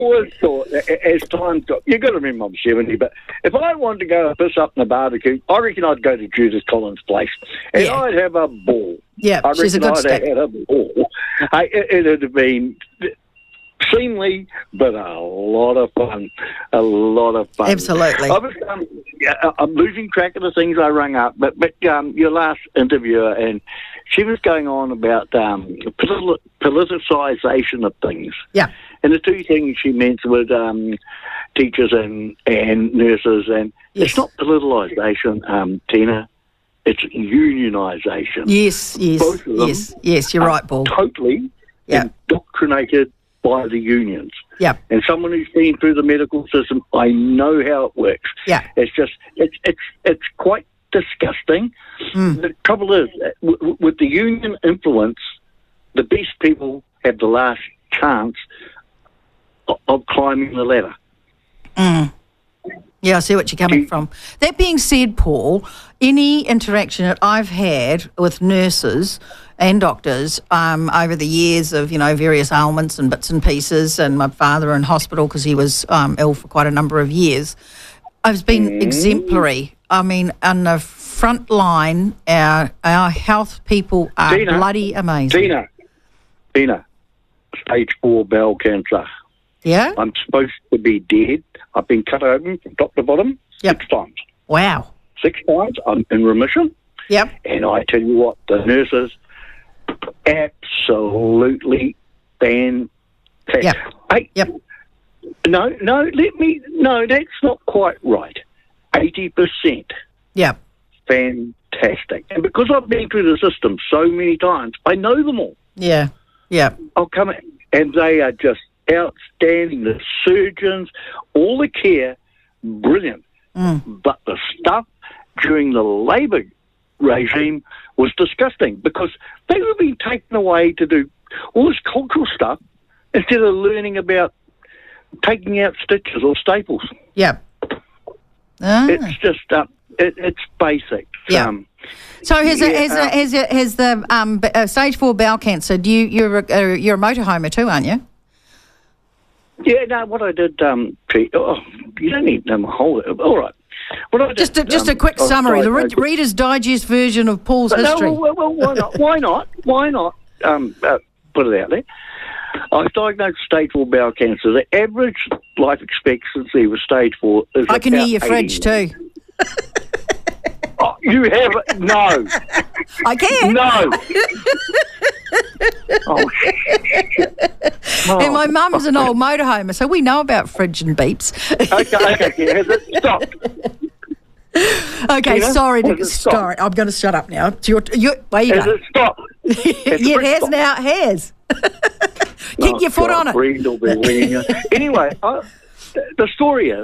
always thought, as time got, you've got to remember I'm 70, but if I wanted to go and piss up in a barbecue, I reckon I'd go to Judith Collins' place, and I'd have a ball. Yeah, she's a good stick. I'd have had a ball. It'd have been seemly, but a lot of fun. Absolutely. I'm losing track of the things I rang up, but your last interviewer, and she was going on about politicisation of things. Yeah. And the two things she mentioned were teachers and nurses, and it's not politicalisation, Tina. It's unionisation. Yes, Both of them yes, you're right, Paul. Totally indoctrinated by the unions. Yeah. And someone who's been through the medical system, I know how it works. Yeah. It's just, it's quite disgusting. The trouble is, with the union influence, the best people have the last chance of climbing the ladder. Yeah, I see what you're coming from. That being said, Paul, any interaction that I've had with nurses and doctors over the years of, various ailments and bits and pieces, and my father in hospital because he was ill for quite a number of years, I've been exemplary. I mean, on the front line, our health people are bloody amazing. Tina, stage 4 bowel cancer. Yeah? I'm supposed to be dead. I've been cut open from top to bottom 6 times. Wow. 6 times. I'm in remission. Yep. And I tell you what, the nurses, absolutely fantastic. Yep. No, that's not quite right. 80%. Yep. Fantastic. And because I've been through the system so many times, I know them all. Yeah. I'll come in, and they are just outstanding. The surgeons, all the care, brilliant. But the stuff during the Labour regime was disgusting because they were being taken away to do all this cultural stuff instead of learning about taking out stitches or staples. Yep. It's just it's basic. Yeah. So has the stage 4 bowel cancer? You're a motorhomer too, aren't you? Yeah. No. What I did, you don't need to know my whole. All right. What I did, just a quick summary. The Reader's Digest version of Paul's history. Well, why not? Why not? Put it out there. I was diagnosed with stage 4 bowel cancer. The average life expectancy with stage 4 is I can hear your 80 fridge too. Oh, you have no. I can. No. Oh, shit. Oh, and my mum's an old motorhomer, so we know about fridge and beeps. Okay. Has it stopped? Okay, Tina, sorry. I'm going to shut up now. Where you Has go? it stopped? Yeah, it has now. It has. Kick your foot on it. Anyway, the story is,